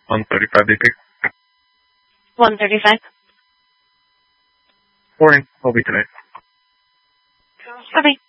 135 BP. 135. Morning. I'll be tonight. Okay.